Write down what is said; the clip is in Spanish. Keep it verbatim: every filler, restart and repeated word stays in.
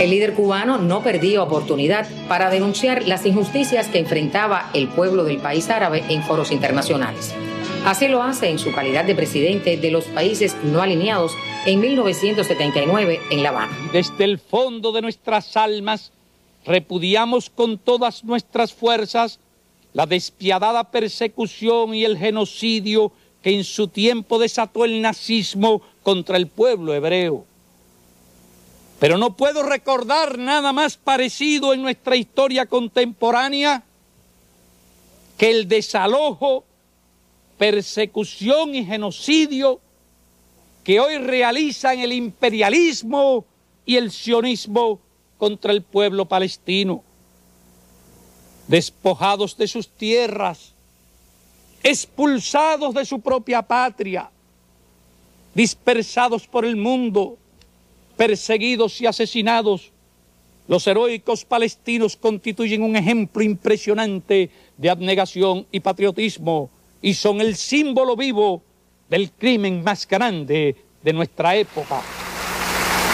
El líder cubano no perdía oportunidad para denunciar las injusticias que enfrentaba el pueblo del país árabe en foros internacionales. Así lo hace en su calidad de presidente de los países no alineados en mil novecientos setenta y nueve en La Habana. Desde el fondo de nuestras almas repudiamos con todas nuestras fuerzas la despiadada persecución y el genocidio que en su tiempo desató el nazismo contra el pueblo hebreo. Pero no puedo recordar nada más parecido en nuestra historia contemporánea que el desalojo, persecución y genocidio que hoy realizan el imperialismo y el sionismo contra el pueblo palestino. Despojados de sus tierras, expulsados de su propia patria, dispersados por el mundo, perseguidos y asesinados, los heroicos palestinos constituyen un ejemplo impresionante de abnegación y patriotismo y son el símbolo vivo del crimen más grande de nuestra época.